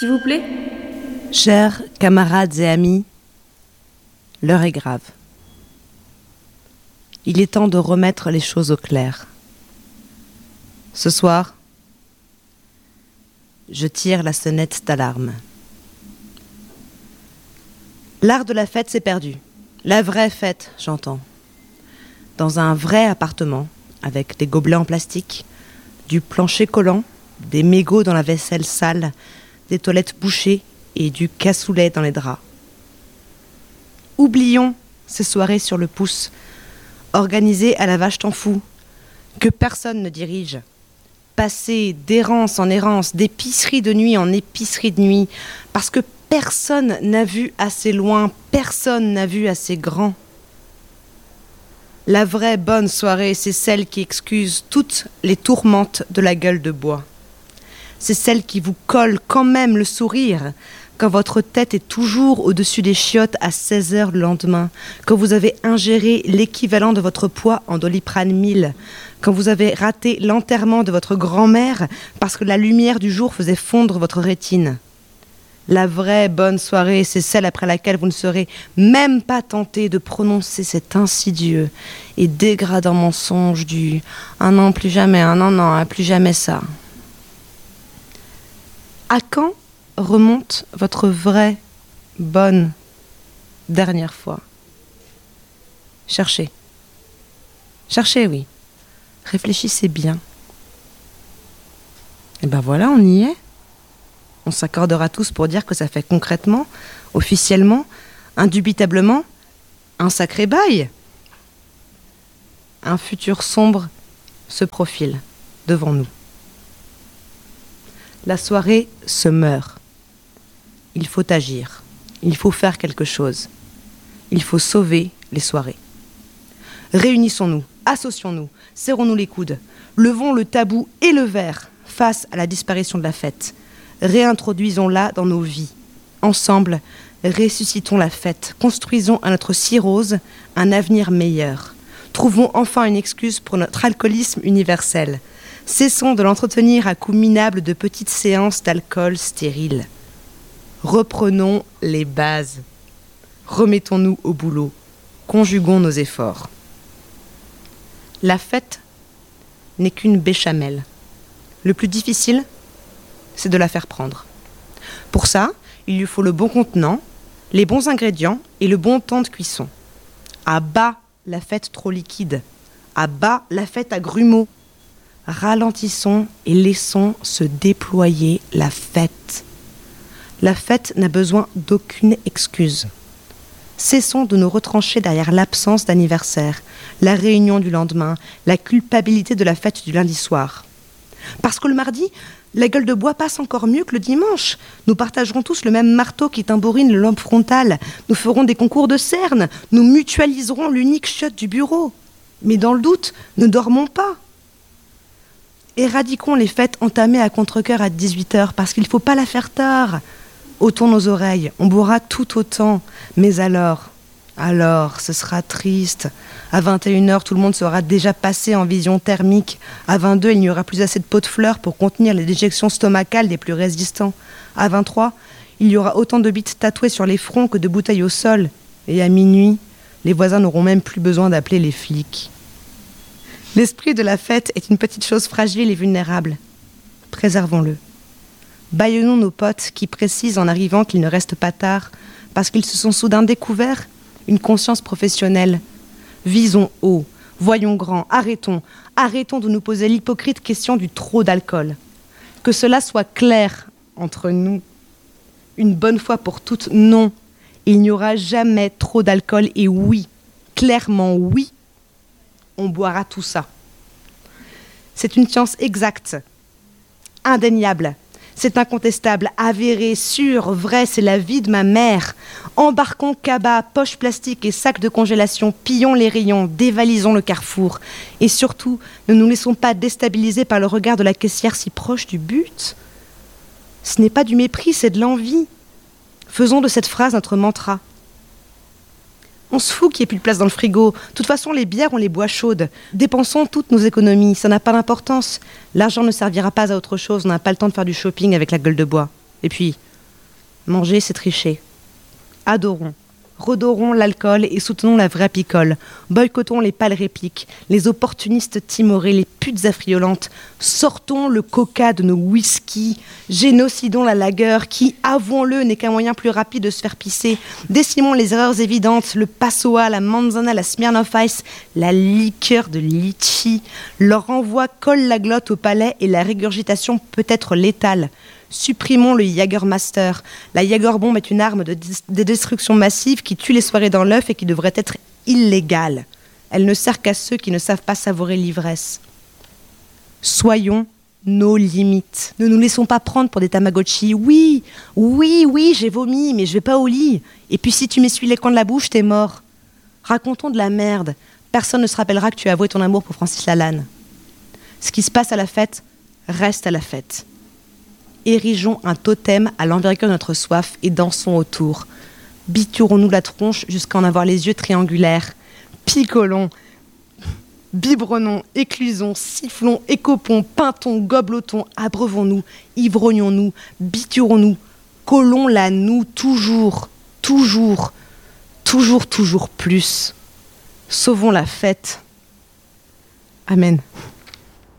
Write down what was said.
S'il vous plaît. Chers camarades et amis, l'heure est grave. Il est temps de remettre les choses au clair. Ce soir, je tire la sonnette d'alarme. L'art de la fête s'est perdu. La vraie fête, j'entends. Dans un vrai appartement, avec des gobelets en plastique, du plancher collant, des mégots dans la vaisselle sale, des toilettes bouchées et du cassoulet dans les draps. Oublions ces soirées sur le pouce, organisées à la vache t'en fous, que personne ne dirige. Passer d'errance en errance, d'épicerie de nuit en épicerie de nuit, parce que personne n'a vu assez loin, personne n'a vu assez grand. La vraie bonne soirée, c'est celle qui excuse toutes les tourmentes de la gueule de bois. C'est celle qui vous colle quand même le sourire, quand votre tête est toujours au-dessus des chiottes à 16h le lendemain, quand vous avez ingéré l'équivalent de votre poids en Doliprane 1000, quand vous avez raté l'enterrement de votre grand-mère parce que la lumière du jour faisait fondre votre rétine. La vraie bonne soirée, c'est celle après laquelle vous ne serez même pas tenté de prononcer cet insidieux et dégradant mensonge du « un non, plus jamais, un non, plus jamais ça ». À quand remonte votre vraie, bonne, dernière fois? Cherchez. Cherchez, oui. Réfléchissez bien. Et ben voilà, on y est. On s'accordera tous pour dire que ça fait concrètement, officiellement, indubitablement, un sacré bail. Un futur sombre se profile devant nous. La soirée se meurt. Il faut agir. Il faut faire quelque chose. Il faut sauver les soirées. Réunissons-nous, associons-nous, serrons-nous les coudes, levons le tabou et le verre face à la disparition de la fête. Réintroduisons-la dans nos vies. Ensemble, ressuscitons la fête. Construisons à notre cirrhose un avenir meilleur. Trouvons enfin une excuse pour notre alcoolisme universel. Cessons de l'entretenir à coups minables de petites séances d'alcool stérile. Reprenons les bases. Remettons-nous au boulot. Conjuguons nos efforts. La fête n'est qu'une béchamel. Le plus difficile, c'est de la faire prendre. Pour ça, il lui faut le bon contenant, les bons ingrédients et le bon temps de cuisson. À bas la fête trop liquide. À bas la fête à grumeaux. Ralentissons et laissons se déployer la fête. La fête n'a besoin d'aucune excuse. Cessons de nous retrancher derrière l'absence d'anniversaire, la réunion du lendemain, la culpabilité de la fête du lundi soir. Parce que le mardi, la gueule de bois passe encore mieux que le dimanche. Nous partagerons tous le même marteau qui tambourine le lobe frontal. Nous ferons des concours de cernes. Nous mutualiserons l'unique chiotte du bureau. Mais dans le doute, ne dormons pas. Éradiquons les fêtes entamées à contre-cœur à 18h parce qu'il ne faut pas la faire tard. Ôtons nos oreilles, on boira tout autant. Mais alors, ce sera triste. À 21h, tout le monde sera déjà passé en vision thermique. À 22, il n'y aura plus assez de pots de fleurs pour contenir les déjections stomacales des plus résistants. À 23, il y aura autant de bites tatouées sur les fronts que de bouteilles au sol. Et à minuit, les voisins n'auront même plus besoin d'appeler les flics. L'esprit de la fête est une petite chose fragile et vulnérable. Préservons-le. Bâillonnons nos potes qui précisent en arrivant qu'il ne reste pas tard parce qu'ils se sont soudain découverts une conscience professionnelle. Visons haut, voyons grand, arrêtons de nous poser l'hypocrite question du trop d'alcool. Que cela soit clair entre nous. Une bonne fois pour toutes, non. Il n'y aura jamais trop d'alcool et oui, clairement oui, on boira tout ça. C'est une science exacte, indéniable, c'est incontestable, avéré, sûr, vrai, c'est la vie de ma mère. Embarquons cabas, poches plastiques et sacs de congélation, pillons les rayons, dévalisons le carrefour. Et surtout, ne nous laissons pas déstabiliser par le regard de la caissière si proche du but. Ce n'est pas du mépris, c'est de l'envie. Faisons de cette phrase notre mantra. On se fout qu'il n'y ait plus de place dans le frigo. De toute façon, les bières, on les boit chaudes. Dépensons toutes nos économies, ça n'a pas d'importance. L'argent ne servira pas à autre chose, on n'a pas le temps de faire du shopping avec la gueule de bois. Et puis, Manger, c'est tricher. Adorons. Redorons l'alcool et soutenons la vraie picole. Boycottons les pâles répliques, les opportunistes timorés, les putes affriolantes. Sortons le coca de nos whisky. Génocidons la lager qui, avouons-le, n'est qu'un moyen plus rapide de se faire pisser. Décimons les erreurs évidentes, le passoa, la manzana, la Smirnoff Ice, la liqueur de litchi. Leur envoi colle la glotte au palais et la régurgitation peut être létale. Supprimons le Jägermaster. La Jägerbombe est une arme de destruction massive qui tue les soirées dans l'œuf et qui devrait être illégale. Elle ne sert qu'à ceux qui ne savent pas savourer l'ivresse. Soyons nos limites. Ne nous laissons pas prendre pour des Tamagotchi. Oui, j'ai vomi, mais je vais pas au lit. Et puis si tu m'essuies les coins de la bouche, t'es mort. Racontons de la merde. Personne ne se rappellera que tu as avoué ton amour pour Francis Lalanne. Ce qui se passe à la fête, reste à la fête. Érigeons un totem à l'envergure de notre soif et dansons autour. Biturons-nous la tronche jusqu'à en avoir les yeux triangulaires. Picolons, biberonnons, éclusons, sifflons, écopons, pintons, gobelotons, abreuvons-nous, ivrognons-nous, biturons-nous, collons-la nous toujours, toujours, toujours, toujours plus. Sauvons la fête. Amen.